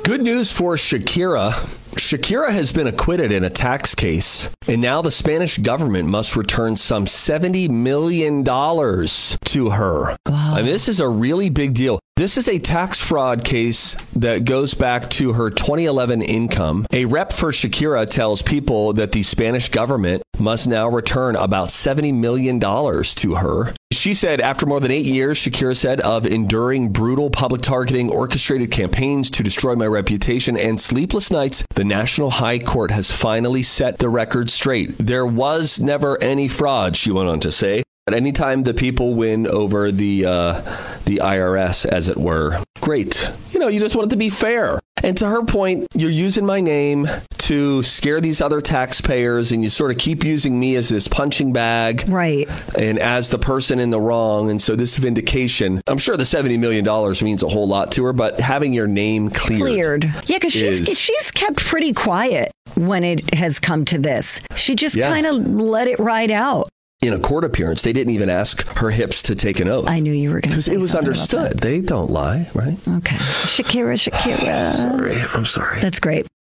Good news for Shakira. Shakira has been acquitted in a tax case, and now the Spanish government must return some $70 million to her. Wow. I mean, this is a really big deal. This is a tax fraud case that goes back to her 2011 income. A rep for Shakira tells people that the Spanish government must now return about $70 million to her. She said after more than 8 years, Shakira said, of enduring brutal public targeting, orchestrated campaigns to destroy my reputation, and sleepless nights, the National High Court has finally set the record straight. There was never any fraud, she went on to say. But anytime the people win over the IRS, as it were, great. You just want it to be fair. And to her point, you're using my name to scare these other taxpayers, and you sort of keep using me as this punching bag. Right. And as the person in the wrong. And so this vindication, I'm sure the $70 million means a whole lot to her, but having your name cleared. Yeah, because she's kept pretty quiet when it has come to this. She just kind of let it ride out. In a court appearance, they didn't even ask her hips to take an oath. I knew you were going to say because it was understood. They don't lie, right? Okay. Shakira. I'm sorry. That's great.